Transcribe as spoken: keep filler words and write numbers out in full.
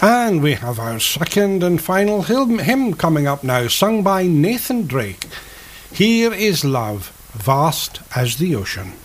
And we have our second and final hymn coming up now, sung by Nathan Drake. Here is Love, Vast as the Ocean.